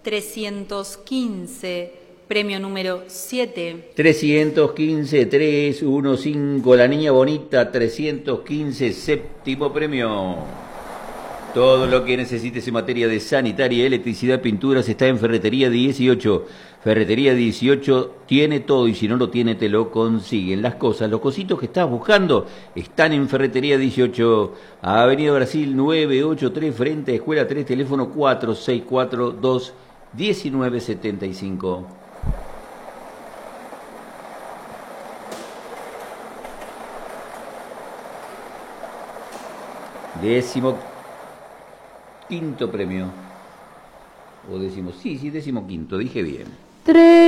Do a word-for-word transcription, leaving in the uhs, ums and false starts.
trescientos quince, premio número siete. trescientos quince, tres uno cinco, la niña bonita, trescientos quince, séptimo premio. Todo lo que necesites en materia de sanitaria, electricidad, pinturas está en Ferretería dieciocho. Ferretería dieciocho tiene todo y si no lo tiene te lo consiguen. Las cosas, los cositos que estás buscando están en Ferretería dieciocho. Avenida Brasil nueve ocho tres, frente a Escuela tres, teléfono cuatro seis cuatro, dos uno nueve siete cinco. Décimo quinto premio. O décimo, sí, sí, décimo quinto, dije bien. Tres.